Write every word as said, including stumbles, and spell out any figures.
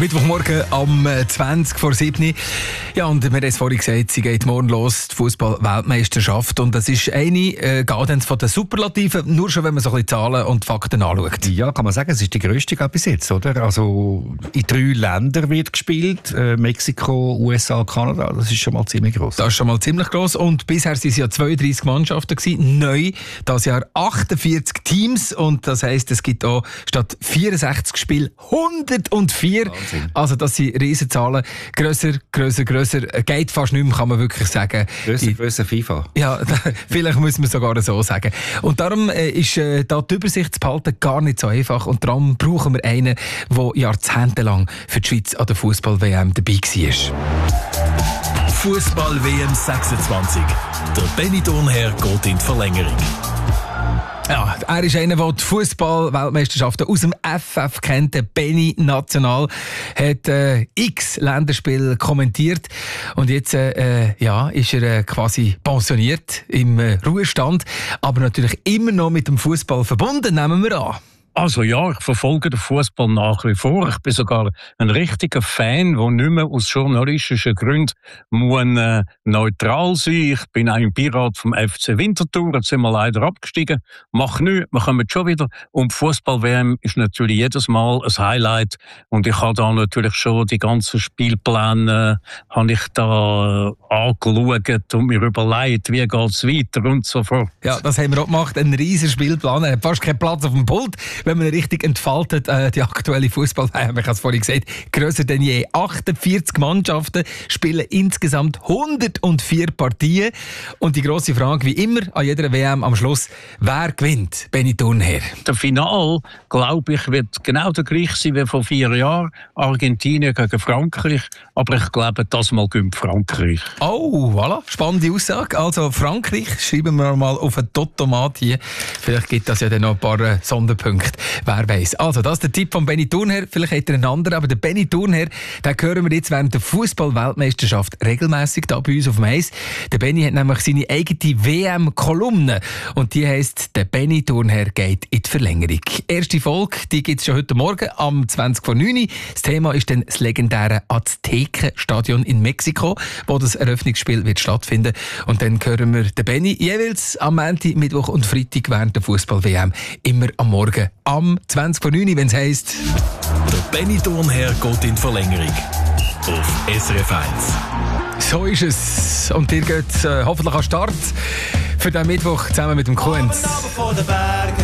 Mittwochmorgen am zwanzig vor sieben. Ja, und wir haben es vorhin gesagt, sie geht morgen los, die Fußball-Weltmeisterschaft. Und das ist eine äh, Gaudens von den Superlativen, nur schon, wenn man so ein bisschen Zahlen und Fakten anschaut. Ja, kann man sagen, es ist die grösste gerade bis jetzt, oder? Also in drei Ländern wird gespielt, äh, Mexiko, U S A, Kanada, das ist schon mal ziemlich gross. Das ist schon mal ziemlich gross. Und bisher waren es ja zweiunddreissig Mannschaften gewesen. Neu, das Jahr achtundvierzig Teams. Und das heisst, es gibt auch statt vierundsechzig Spiele hundertvier. Wahnsinn. Also das sind Riesenzahlen. Grösser, grösser, grösser. Geht fast nicht mehr, kann man wirklich sagen. Grösser, grösser FIFA. Ja, vielleicht muss man sogar so sagen. Und darum äh, ist äh, da die Übersicht zu behalten gar nicht so einfach. Und darum brauchen wir einen, der jahrzehntelang für die Schweiz an der Fußball-W M dabei war. Fußball-W M sechsundzwanzig. Der Benny Thurnherr geht in die Verlängerung. Ja, er ist einer, der die Fußball-Weltmeisterschaften aus dem F F kennt. Der Benny National hat äh, x Länderspiele kommentiert. Und jetzt äh, ja, ist er äh, quasi pensioniert im äh, Ruhestand. Aber natürlich immer noch mit dem Fußball verbunden, nehmen wir an. Also ja, ich verfolge den Fußball nach wie vor. Ich bin sogar ein richtiger Fan, der nicht mehr aus journalistischen Gründen muss, äh, neutral sein. Ich bin auch im Beirat vom F C Winterthur. Jetzt sind wir leider abgestiegen. Mach nichts, wir kommen schon wieder. Und Fußball-W M ist natürlich jedes Mal ein Highlight. Und ich habe da natürlich schon die ganzen Spielpläne äh, habe ich da äh, angeschaut und mir überlegt, wie geht es weiter und so fort. Ja, das haben wir auch gemacht. Ein riesen Spielplan. Er hat fast keinen Platz auf dem Pult. Wenn man richtig entfaltet, äh, die aktuelle Fußball-W M, ich habe es vorhin gesagt, grösser denn je. achtundvierzig Mannschaften spielen insgesamt hundertvier Partien. Und die grosse Frage, wie immer an jeder W M am Schluss, wer gewinnt? Benny Thurnherr. Der Final, glaube ich, wird genau der gleiche sein wie vor vier Jahren. Argentinien gegen Frankreich. Aber ich glaube, das Mal gewinnt Frankreich. Oh, voilà. Spannende Aussage. Also Frankreich, schreiben wir mal auf ein Totomat hier. Vielleicht gibt das ja dann noch ein paar äh, Sonderpunkte. Wer weiß. Also, das ist der Tipp von Benny Thurnherr. Vielleicht hat er einen anderen, aber der Benny Thurnherr, den hören wir jetzt während der Fußball-Weltmeisterschaft regelmässig da bei uns auf dem Eis. Der Benny hat nämlich seine eigene W M-Kolumne und die heisst «Der Benny Thurnherr geht in die Verlängerung». Erste Folge, die gibt es schon heute Morgen am zwanzig vor neun. Das Thema ist dann das legendäre Aztekenstadion in Mexiko, wo das Eröffnungsspiel wird stattfinden. Und dann hören wir den Benny jeweils am Montag, Mittwoch und Freitag während der Fußball-W M immer am Morgen am zwanzig vor neun, wenn es heisst Der Benny Thurnherr geht in die Verlängerung. Auf S R F eins. So ist es. Und ihr geht äh, hoffentlich an den Start für den Mittwoch zusammen mit dem Kuhns.